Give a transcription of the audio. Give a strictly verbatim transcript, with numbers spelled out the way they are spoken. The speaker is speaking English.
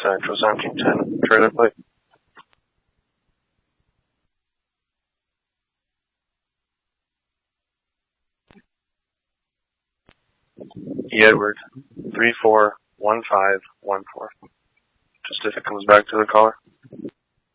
Actual seventeen ten, trailer plate. E. Edward, three four one five one four. Just if it comes back to the caller.